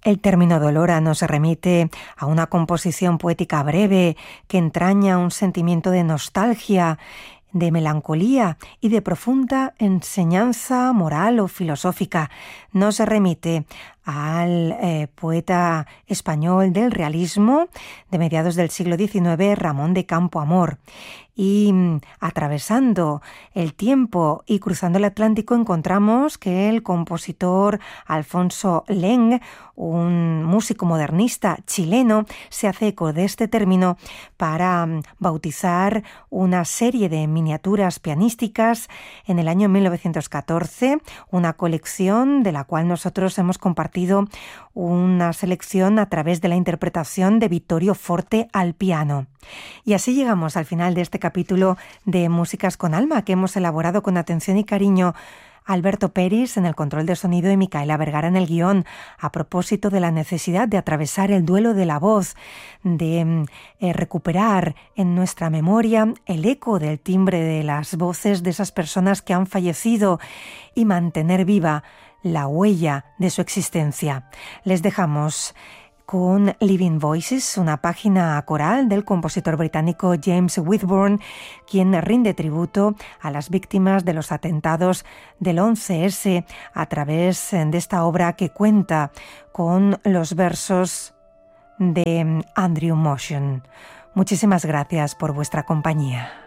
El término dolora nos remite a una composición poética breve que entraña un sentimiento de nostalgia, de melancolía y de profunda enseñanza moral o filosófica. Nos remite al poeta español del realismo de mediados del siglo XIX, Ramón de Campoamor. Y atravesando el tiempo y cruzando el Atlántico encontramos que el compositor Alfonso Leng, un músico modernista chileno, se hace eco de este término para bautizar una serie de miniaturas pianísticas en el año 1914, una colección de la cual nosotros hemos compartido una selección a través de la interpretación de Vittorio Forte al piano. Y así llegamos al final de este capítulo de Músicas con Alma, que hemos elaborado con atención y cariño Alberto Peris en el control de sonido y Micaela Vergara en el guión, a propósito de la necesidad de atravesar el duelo de la voz, de recuperar en nuestra memoria el eco del timbre de las voces de esas personas que han fallecido y mantener viva la huella de su existencia. Les dejamos con Living Voices, una página coral del compositor británico James Whitburn, quien rinde tributo a las víctimas de los atentados del 11S a través de esta obra que cuenta con los versos de Andrew Motion. Muchísimas gracias por vuestra compañía.